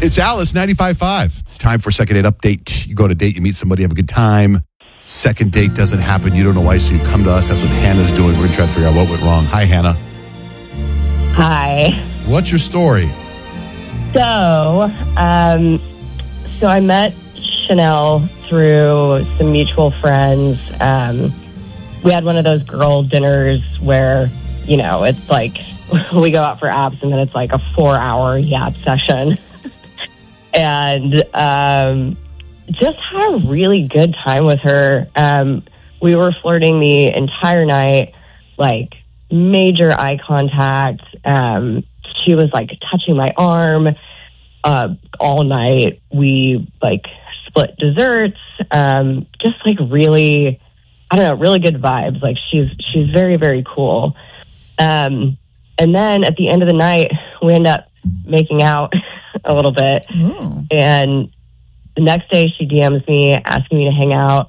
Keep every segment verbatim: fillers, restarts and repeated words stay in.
It's Alice, ninety-five point five. It's time for second date update. You go on a date, you meet somebody, have a good time. Second date doesn't happen. You don't know why, so you come to us. That's what Hannah's doing. We're going to try to figure out what went wrong. Hi, Hannah. Hi. What's your story? So, um, so I met Chanel through some mutual friends. Um, we had one of those girl dinners where, you know, it's like we go out for apps and then it's like a four-hour yap session. and um, just had a really good time with her. Um, we were flirting the entire night, like major eye contact. Um, she was like touching my arm uh, all night. We like split desserts, um, just like really, I don't know, really good vibes. Like she's, she's very, very cool. Um, and then at the end of the night, we end up making out a little bit. Ooh. And the next day she D Ms me asking me to hang out.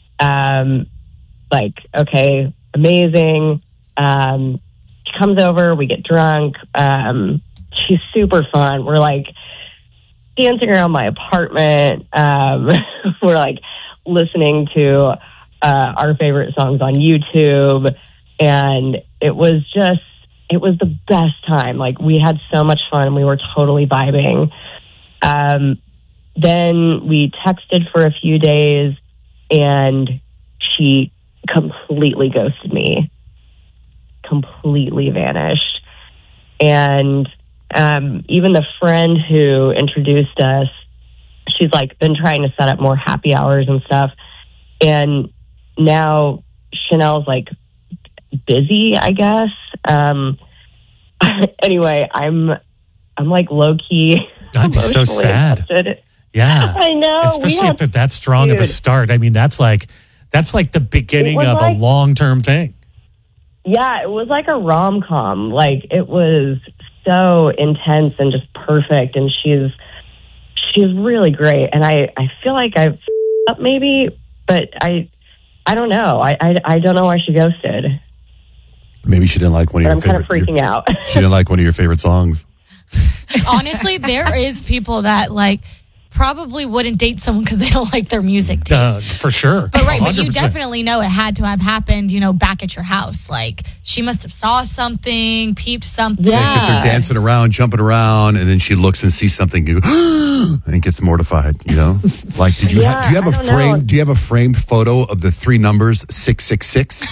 Um, like, okay, amazing. Um, she comes over, we get drunk. Um, she's super fun. We're like dancing around my apartment. Um, we're like listening to uh, our favorite songs on YouTube. And it was just, it was the best time. Like we had so much fun. We were totally vibing. Um, then we texted for a few days and she completely ghosted me. Completely vanished. And um, even the friend who introduced us, she's like been trying to set up more happy hours and stuff. And now Chanel's like busy, I guess. Um, anyway, I'm I'm like low key. I'd be so sad. Invested. Yeah, I know. Especially have, if it's that strong dude, of a start. I mean, that's like that's like the beginning of like, a long term thing. Yeah, it was like a rom-com. Like it was so intense and just perfect. And she's she's really great. And I, I feel like I've up maybe, but I I don't know. I, I I don't know why she ghosted. Maybe she didn't like one of but your I'm favorite. kind of freaking your, out. She didn't like one of your favorite songs. Honestly, there is people that like probably wouldn't date someone because they don't like their music taste. Uh, for sure. But right, one hundred percent. but you definitely know it had to have happened, you know, back at your house. Like she must have saw something, peeped something. Yeah, because they're dancing around, jumping around, and then she looks and sees something you go, and gets mortified, you know? Like, did you yeah, ha- do you have I a don't frame? know. Do you have a framed photo of the three numbers six six six?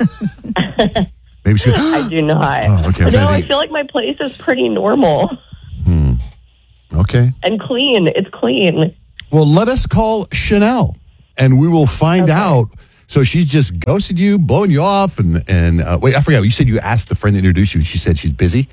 Maybe she. I do not. Oh, okay. No, I I feel like my place is pretty normal. Hmm. Okay. And clean. It's clean. Well, let us call Chanel, and we will find okay. out. So she's just ghosted you, blowing you off, and and uh, wait, I forgot. You said you asked the friend that introduced you, and she said she's busy.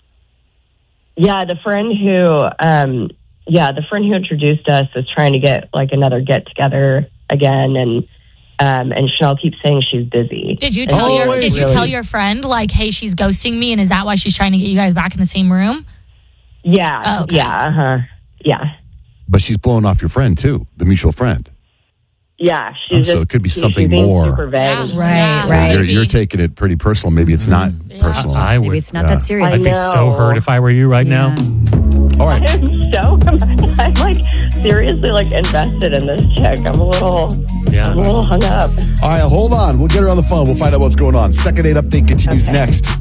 Yeah, the friend who, um, yeah, the friend who introduced us is trying to get like another get together again, and um, and Chanel keeps saying she's busy. Did you tell Oh, your wait, Did you really? tell your friend like, hey, she's ghosting me, and is that why she's trying to get you guys back in the same room? Yeah, Oh, okay. yeah, uh-huh. yeah, But she's blowing off your friend too, the mutual friend. yeah. She's Oh, so just, it could be she's something being more. Super vague. Yeah. Right, Yeah. right. You're, Maybe. you're taking it pretty personal. Maybe it's not personal. I would. Maybe it's not yeah. that serious. I'd be so know. hurt if I were you right now. All right. I'm so I'm like seriously like invested in this chick. I'm a little, Yeah. I'm a little hung up. All right, hold on. We'll get her on the phone. We'll find out what's going on. Second date update continues Okay. next.